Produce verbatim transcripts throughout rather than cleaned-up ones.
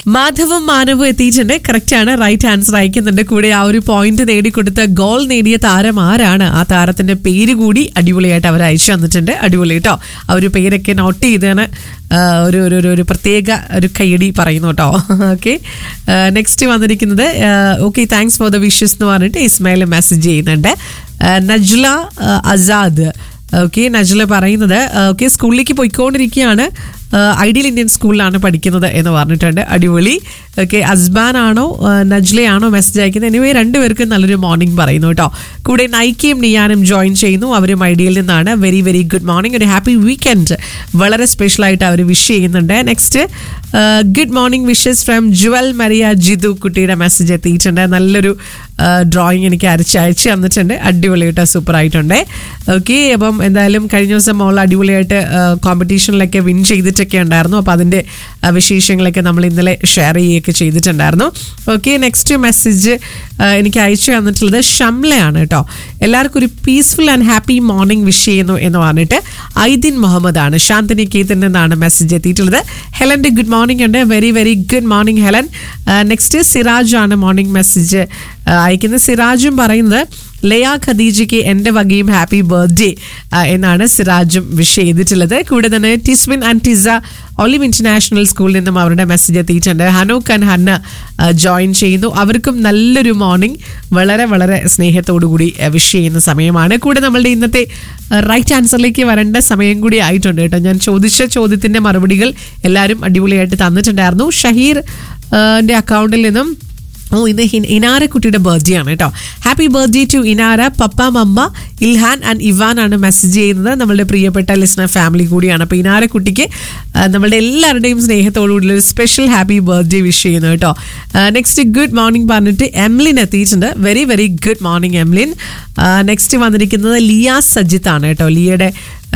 മാധവും മാനവും എത്തിയിട്ടുണ്ട്. കറക്റ്റ് ആണ്, റൈറ്റ് ആൻസർ അയക്കുന്നുണ്ട്. കൂടെ ആ ഒരു പോയിന്റ് നേടിക്കൊടുത്ത ഗോൾ നേടിയ താരം ആരാണ്, ആ താരത്തിന്റെ പേര് കൂടി അടിപൊളിയായിട്ട് അവർ അയച്ചു തന്നിട്ടുണ്ട്. അടിപൊളി കേട്ടോ. ആ ഒരു പേരൊക്കെ നോട്ട് ചെയ്താണ് ഒരു ഒരു ഒരു പ്രത്യേക ഒരു കൈയടി പറയുന്നു കേട്ടോ. ഓക്കെ, നെക്സ്റ്റ് വന്നിരിക്കുന്നത് okay thanks for the wishes എന്ന് പറഞ്ഞിട്ട് ഇസ്മായിൽ മെസ്സേജ് ചെയ്യുന്നുണ്ട്. നജ്ല ആസാദ്, ഓക്കെ നജ്ല പറയുന്നത് ഓക്കെ സ്കൂളിലേക്ക് പോയിക്കൊണ്ടിരിക്കുകയാണ്, ഐഡിയൽ ഇന്ത്യൻ സ്കൂളിലാണ് പഠിക്കുന്നത് എന്ന് പറഞ്ഞിട്ടുണ്ട്. അടിപൊളി. ഓക്കെ, അസ്ബാൻ ആണോ നജ്ലയാണോ മെസ്സേജ് അയക്കുന്നത്? എനിവേ രണ്ടുപേർക്കും നല്ലൊരു മോർണിംഗ് പറയുന്നു കേട്ടോ. കൂടെ നൈക്കയും നിയാനും ജോയിൻ ചെയ്യുന്നു, അവരും ഐഡിയയിൽ നിന്നാണ്. വെരി വെരി ഗുഡ് മോർണിംഗ്, ഒരു ഹാപ്പി വീക്കെൻഡ് വളരെ സ്പെഷ്യലായിട്ട് അവർ വിഷ് ചെയ്യുന്നുണ്ട്. Next good morning wishes from Jual Maria Jithu, കുട്ടിയുടെ മെസ്സേജ് എത്തിയിട്ടുണ്ട്. നല്ലൊരു ഡ്രോയിങ് എനിക്ക് അരച്ച് അയച്ച് തന്നിട്ടുണ്ട്. അടിപൊളിയായിട്ട് സൂപ്പർ ആയിട്ടുണ്ട്. ഓക്കെ, അപ്പം എന്തായാലും കഴിഞ്ഞ ദിവസം മോൾ അടിപൊളിയായിട്ട് കോമ്പറ്റീഷനിലൊക്കെ വിൻ ചെയ്തിട്ടൊക്കെ ഉണ്ടായിരുന്നു. അപ്പോൾ അതിൻ്റെ വിശേഷങ്ങളൊക്കെ നമ്മൾ ഇന്നലെ ഷെയർ ചെയ്യുകയൊക്കെ ചെയ്തിട്ടുണ്ടായിരുന്നു. ഓക്കെ, നെക്സ്റ്റ് മെസ്സേജ് എനിക്ക് അയച്ചു തന്നിട്ടുള്ളത് ഷംലയാണ് കേട്ടോ. എല്ലാവർക്കും ഒരു peaceful and happy morning wish ചെയ്യുന്നു എന്ന് പറഞ്ഞിട്ട് ഐദിൻ മുഹമ്മദ് ആണ്, ശാന്തിനി കേതൻ നിന്നാണ് മെസ്സേജ് എത്തിയിട്ടുള്ളത്. ഹെലൻ്റെ ഗുഡ് മോർണിംഗ് ഉണ്ട്. Very very good morning Helen. Next Siraj ആണ് മോർണിംഗ് മെസ്സേജ് അയക്കുന്നത്. സിറാജും പറയുന്നത് ലയ ഖദീജയ്ക്ക് എൻ്റെ വകയും ഹാപ്പി ബർത്ത്ഡേ എന്നാണ് സിറാജും വിഷ് ചെയ്തിട്ടുള്ളത്. കൂടെ തന്നെ ടിസ്വിൻ ആൻഡ് ടിസ ഒലിവ് ഇന്റർനാഷണൽ സ്കൂളിൽ നിന്നും അവരുടെ മെസ്സേജ് എത്തിയിട്ടുണ്ട്. ഹനൂക്ക് ആൻഡ് ഹന്ന ജോയിൻ ചെയ്യുന്നു, അവർക്കും നല്ലൊരു മോർണിംഗ് വളരെ വളരെ സ്നേഹത്തോടു കൂടി വിഷ് ചെയ്യുന്ന സമയമാണ്. കൂടെ നമ്മളുടെ ഇന്നത്തെ റൈറ്റ് ആൻസറിലേക്ക് വരേണ്ട സമയം കൂടി ആയിട്ടുണ്ട് കേട്ടോ. ഞാൻ ചോദിച്ച ചോദ്യത്തിൻ്റെ മറുപടികൾ എല്ലാവരും അടിപൊളിയായിട്ട് തന്നിട്ടുണ്ടായിരുന്നു. ഷഹീർ ന്റെ അക്കൗണ്ടിൽ നിന്നും ഓ ഇന്ന് ഇനാര കുട്ടിയുടെ ബർത്ത്ഡേ ആണ് കേട്ടോ. Happy birthday to Inara. Papa mama Ilhan and Ivan ആണ് മെസ്സേജ് ചെയ്യുന്നത്. നമ്മളുടെ പ്രിയപ്പെട്ട ലിസണർ ഫാമിലി കൂടിയാണ്. അപ്പോൾ ഇനാര കുട്ടിക്ക് നമ്മളുടെ എല്ലാവരുടെയും സ്നേഹത്തോടു കൂടി ഒരു സ്പെഷ്യൽ ഹാപ്പി ബർത്ത്ഡേ വിഷ് ചെയ്യുന്നു കേട്ടോ. നെക്സ്റ്റ് ഗുഡ് മോർണിംഗ് പറഞ്ഞിട്ട് എംലിൻ എത്തിയിട്ടുണ്ട്. Very very good morning എംലിൻ. Next വന്നിരിക്കുന്നത് ലിയ സജിത്ത് ആണ് കേട്ടോ. ലിയയുടെ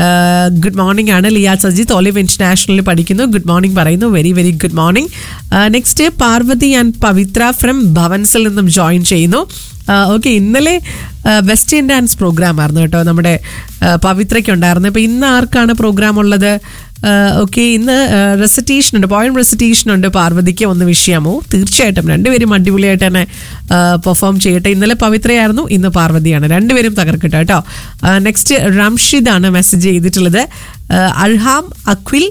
ഗുഡ് മോർണിംഗ് ആണ്. ലിയ സജിത്ത് ഒലിവ് ഇന്റർനാഷണലിൽ പഠിക്കുന്നു. ഗുഡ് മോർണിംഗ് പറയുന്നു. Very very good morning. Next Parvathi and Pavithra from ഭവൻസിൽ നിന്നും ജോയിൻ ചെയ്യുന്നു. ഓക്കെ, ഇന്നലെ വെസ്റ്റേൺ ഡാൻസ് പ്രോഗ്രാം ആയിരുന്നു കേട്ടോ നമ്മുടെ പവിത്രയ്ക്ക് ഉണ്ടായിരുന്നു. അപ്പോൾ ഇന്ന് ആർക്കാണ് പ്രോഗ്രാം ഉള്ളത്? ഓക്കെ, ഇന്ന് റെസിറ്റേഷൻ ഉണ്ട്, പോയം റെസിറ്റേഷൻ ഉണ്ട്. പാർവതിക്ക് ഒന്ന് വിഷ് ചെയ്യാമോ? തീർച്ചയായിട്ടും രണ്ടുപേരും അടിപൊളിയായിട്ട് തന്നെ പെർഫോം ചെയ്യട്ടെ. ഇന്നലെ പവിത്രയായിരുന്നു, ഇന്ന് പാർവതിയാണ്. രണ്ടുപേരും തകർക്കട്ടെ കേട്ടോ. നെക്സ്റ്റ് റംഷിദാണ് മെസ്സേജ് ചെയ്തിട്ടുള്ളത്. അൽഹാം അഖിൽ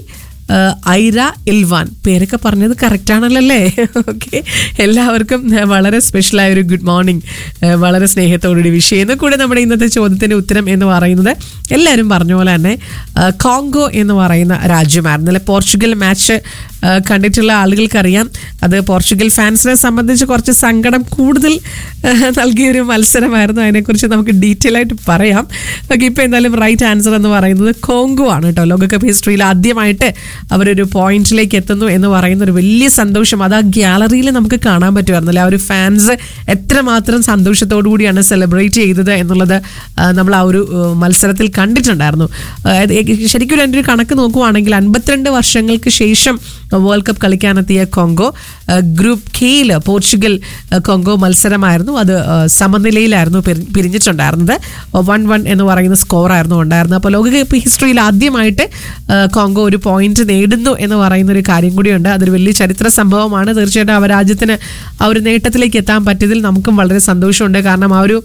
ഐറ ഇൽവാൻ, പേരൊക്കെ പറഞ്ഞത് കറക്റ്റാണല്ലോ അല്ലേ? ഓക്കെ, എല്ലാവർക്കും വളരെ സ്പെഷ്യലായ ഒരു ഗുഡ് മോർണിംഗ് വളരെ സ്നേഹത്തോടുകൂടി വിഷ് ചെയ്യുന്നു. കൂടെ നമ്മുടെ ഇന്നത്തെ ചോദ്യത്തിൻ്റെ ഉത്തരം എന്ന് പറയുന്നത് എല്ലാവരും പറഞ്ഞ പോലെ തന്നെ കോങ്കോ എന്ന് പറയുന്ന രാജ്യമായിരുന്നു. അല്ലെ, പോർച്ചുഗൽ മാച്ച് കണ്ടിട്ടുള്ള ആളുകൾക്കറിയാം. അത് പോർച്ചുഗൽ ഫാൻസിനെ സംബന്ധിച്ച് കുറച്ച് സങ്കടം കൂടുതൽ നൽകിയൊരു മത്സരമായിരുന്നു. അതിനെക്കുറിച്ച് നമുക്ക് ഡീറ്റെയിൽ ആയിട്ട് പറയാം. ഓക്കെ, ഇപ്പോൾ എന്തായാലും റൈറ്റ് ആൻസർ എന്ന് പറയുന്നത് കോങ്കോ ആണ് കേട്ടോ. ലോകകപ്പ് ഹിസ്റ്ററിയിൽ ആദ്യമായിട്ട് അവരൊരു പോയിന്റിലേക്ക് എത്തുന്നു എന്ന് പറയുന്ന ഒരു വലിയ സന്തോഷം അത് ആ ഗ്യാലറിയിൽ നമുക്ക് കാണാൻ പറ്റുമായിരുന്നില്ല. ആ ഒരു ഫാൻസ് എത്രമാത്രം സന്തോഷത്തോടു കൂടിയാണ് സെലിബ്രേറ്റ് ചെയ്തത് എന്നുള്ളത് നമ്മൾ ആ ഒരു മത്സരത്തിൽ കണ്ടിട്ടുണ്ടായിരുന്നു. ശരിക്കും എൻ്റെ ഒരു കണക്ക് നോക്കുവാണെങ്കിൽ അൻപത്തിരണ്ട് വർഷങ്ങൾക്ക് ശേഷം വേൾഡ് കപ്പ് കളിക്കാനെത്തിയ കോങ്കോ ഗ്രൂപ്പ് കെയിൽ പോർച്ചുഗൽ കോങ്കോ മത്സരമായിരുന്നു. അത് സമനിലയിലായിരുന്നു പിരിഞ്ഞിട്ടുണ്ടായിരുന്നത്. വൺ വൺ എന്ന് പറയുന്ന സ്കോറായിരുന്നു ഉണ്ടായിരുന്നത്. അപ്പോൾ ലോകകപ്പ് ഹിസ്റ്ററിയിൽ ആദ്യമായിട്ട് കോങ്കോ ഒരു പോയിന്റ് നേടുന്നു എന്ന് പറയുന്ന ഒരു കാര്യം കൂടിയുണ്ട്. അതൊരു വലിയ ചരിത്ര സംഭവമാണ്. തീർച്ചയായിട്ടും ആ രാജ്യത്തിന് ആ ഒരു നേട്ടത്തിലേക്ക് എത്താൻ പറ്റിയതിൽ നമുക്കും വളരെ സന്തോഷമുണ്ട്. കാരണം ആ ഒരു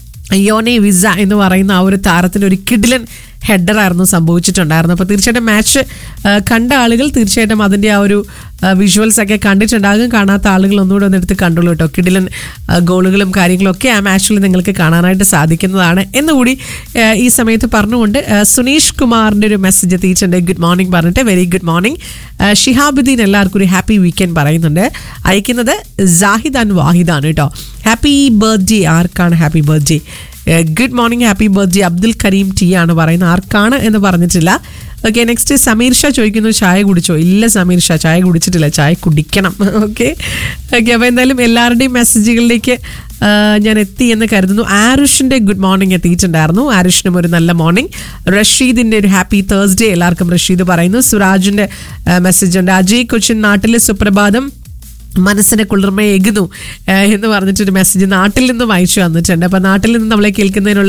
യോനെ വിസ എന്ന് പറയുന്ന ആ ഒരു താരത്തിന് ഒരു കിഡിലൻ ഹെഡറായിരുന്നു സംഭവിച്ചിട്ടുണ്ടായിരുന്നു. അപ്പോൾ തീർച്ചയായിട്ടും മാച്ച് കണ്ട ആളുകൾ തീർച്ചയായിട്ടും അതിൻ്റെ ആ ഒരു വിഷ്വൽസ് ഒക്കെ കണ്ടിട്ടുണ്ടാകും. കാണാത്ത ആളുകൾ ഒന്നുകൂടെ ഒന്ന് എടുത്ത് കണ്ടുള്ളൂ കേട്ടോ. കിഡിലൻ ഗോളുകളും കാര്യങ്ങളൊക്കെ ആ മാച്ചിൽ നിങ്ങൾക്ക് കാണാനായിട്ട് സാധിക്കുന്നതാണ് എന്നുകൂടി ഈ സമയത്ത് പറഞ്ഞുകൊണ്ട് സുനീഷ് കുമാറിൻ്റെ ഒരു മെസ്സേജ് എത്തിയിട്ടുണ്ട്. ഗുഡ് മോർണിംഗ് പറഞ്ഞിട്ട് വെരി ഗുഡ് മോർണിംഗ്. ഷിഹാബുദ്ദീൻ എല്ലാവർക്കും ഒരു ഹാപ്പി വീക്കെൻഡ് പറയുന്നുണ്ട്. അയക്കുന്നത് സാഹിദ് ആൻഡ് വാഹിദാണ് കേട്ടോ. Happy birthday. ആർക്കാണ് happy birthday? Good morning, happy birthday Abdul Kareem T ആണ് പറയുന്നത്. ആർക്കാണ് എന്ന് പറഞ്ഞിട്ടില്ല. ഓക്കെ, നെക്സ്റ്റ് സമീർ ഷാ ചോദിക്കുന്നു ചായ കുടിച്ചോ? ഇല്ല സമീർ ഷാ, ചായ കുടിച്ചിട്ടില്ല, ചായ കുടിക്കണം. ഓക്കെ ഓക്കെ അപ്പോൾ എന്തായാലും എല്ലാവരുടെയും മെസ്സേജുകളിലേക്ക് ഞാൻ എത്തി എന്ന് കരുതുന്നു. ആരുഷിൻ്റെ ഗുഡ് മോർണിംഗ് എത്തിയിട്ടുണ്ടായിരുന്നു. ആരുഷിനും ഒരു നല്ല മോർണിംഗ്. റഷീദിൻ്റെ ഒരു ഹാപ്പി തേഴ്സ്ഡേ എല്ലാവർക്കും റഷീദ് പറയുന്നു. സുരാജിൻ്റെ മെസ്സേജ് ഉണ്ട്. അജയ് കൊച്ചിൻ നാട്ടിലെ സുപ്രഭാതം മനസ്സിനെ കുളിർമയേകുന്നു എന്ന് പറഞ്ഞിട്ടൊരു മെസ്സേജ് നാട്ടിൽ നിന്നും അയച്ചു വന്നിട്ടുണ്ട്. അപ്പോൾ നാട്ടിൽ നിന്ന് നമ്മളെ കേൾക്കുന്നതിനുള്ള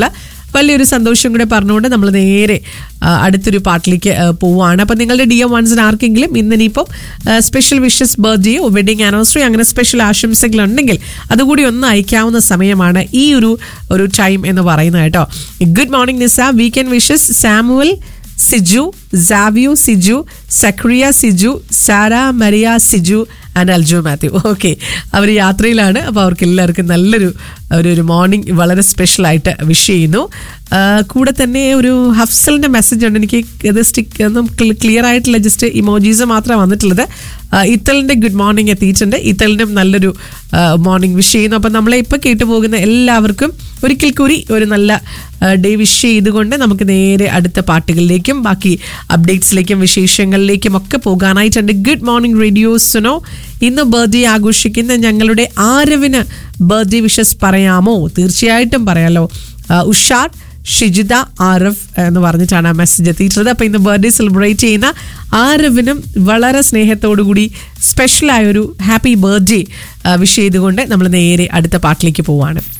വലിയൊരു സന്തോഷം കൂടെ പറഞ്ഞുകൊണ്ട് നമ്മൾ നേരെ അടുത്തൊരു പാട്ടിലേക്ക് പോവുകയാണ്. അപ്പം നിങ്ങളുടെ ഡിയർ വൺസിന് ആർക്കെങ്കിലും ഇന്നിനിപ്പം സ്പെഷ്യൽ വിഷസ്, ബർത്ത്ഡേയോ വെഡിങ് ആനിവേഴ്സറി അങ്ങനെ സ്പെഷ്യൽ ആശംസകൾ ഉണ്ടെങ്കിൽ അതുകൂടി ഒന്ന് അയക്കാവുന്ന സമയമാണ് ഈ ഒരു ഒരു ടൈം എന്ന് പറയുന്നത് കേട്ടോ. Good morning Nisa, weekend wishes Samuel, Siju, Savio Siju, Zacharia Siju, സാര Maria Siju and അൽജു Mathew. Okay, അവർ യാത്രയിലാണ്. അപ്പോൾ അവർക്ക് എല്ലാവർക്കും നല്ലൊരു ഒരു ഒരു മോർണിംഗ് വളരെ സ്പെഷ്യലായിട്ട് വിഷ് ചെയ്യുന്നു. കൂടെ തന്നെ ഒരു ഹഫ്സലിൻ്റെ മെസ്സേജ് ഉണ്ട്. എനിക്ക് ഇത് സ്റ്റിക്ക് ഒന്നും ക്ലിയർ ആയിട്ടില്ല, ജസ്റ്റ് ഇമോജീസ് മാത്രമാണ് വന്നിട്ടുള്ളത്. ഇത്തലിൻ്റെ ഗുഡ് മോർണിംഗ് എത്തിയിട്ടുണ്ട്. ഇത്തലിനും നല്ലൊരു മോർണിംഗ് വിഷ് ചെയ്യുന്നു. അപ്പം നമ്മളെ ഇപ്പോൾ കേട്ടുപോകുന്ന എല്ലാവർക്കും ഒരിക്കൽ കൂടി ഒരു നല്ല ഡേ വിഷ് ചെയ്തുകൊണ്ട് നമുക്ക് നേരെ അടുത്ത പാട്ടുകളിലേക്കും ബാക്കി അപ്ഡേറ്റ്സിലേക്കും വിശേഷങ്ങളിലേക്കും ഒക്കെ പോകാനായിട്ടുണ്ട്. Good morning radio Suno. ഇന്ന് ബർത്ത്ഡേ ആഘോഷിക്കുന്ന ഞങ്ങളുടെ ആരവിന് ബർത്ത്ഡേ വിഷസ് പറയാമോ? തീർച്ചയായിട്ടും പറയാലോ. ഉഷാർ, ഷിജിത, ആരഫ് എന്ന് പറഞ്ഞിട്ടാണ് ആ മെസ്സേജ് എത്തിയിട്ടുള്ളത്. അപ്പോൾ ഇന്ന് ബർത്ത്ഡേ സെലിബ്രേറ്റ് ചെയ്യുന്ന ആരവിനും വളരെ സ്നേഹത്തോടു കൂടി സ്പെഷ്യലായൊരു ഹാപ്പി ബർത്ത്ഡേ വിഷ് ചെയ്തുകൊണ്ട് നമ്മൾ നേരെ അടുത്ത പാട്ടിലേക്ക് പോവാണ്.